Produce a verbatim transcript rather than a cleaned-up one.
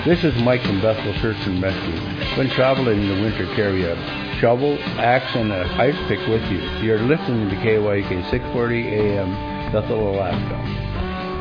This is Mike from Bethel Search and Rescue. When traveling in the winter, carry a shovel, axe, and a ice pick with you. You're listening to K Y K six forty A M, Bethel, Alaska.